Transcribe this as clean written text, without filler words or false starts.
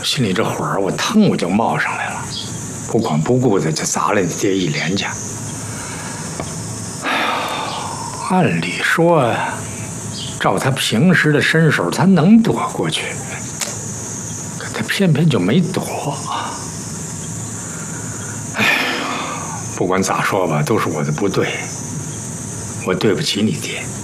心里这火儿，我腾我就冒上来了，不管不顾的就砸了你爹一脸家。哎呀，按理说呀，照他平时的身手，他能躲过去，可他偏偏就没躲。哎呀，不管咋说吧，都是我的不对，我对不起你爹。